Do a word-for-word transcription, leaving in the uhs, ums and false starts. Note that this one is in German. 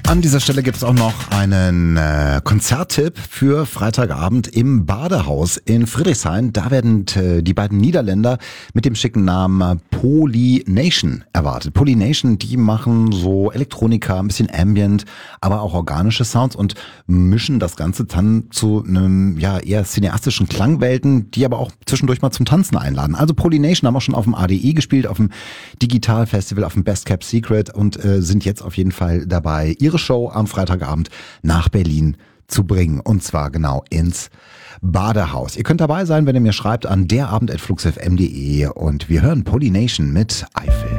An dieser Stelle gibt es auch noch einen äh, Konzerttipp für Freitagabend im Badehaus in Friedrichshain. Da werden äh, die beiden Niederländer mit dem schicken Namen Polynation erwartet. Polynation, die machen so Elektronika, ein bisschen Ambient, aber auch organische Sounds und mischen das Ganze dann zu einem ja eher cineastischen Klangwelten, die aber auch zwischendurch mal zum Tanzen einladen. Also Polynation haben auch schon auf dem A D E gespielt, auf dem Digital Festival, auf dem Best Kept Secret und äh, sind jetzt auf jeden Fall dabei, ihre Show am Freitagabend nach Berlin zu bringen. Und zwar genau ins Badehaus. Ihr könnt dabei sein, wenn ihr mir schreibt an derabend at fluxfm punkt de und wir hören Polynation mit Eifel.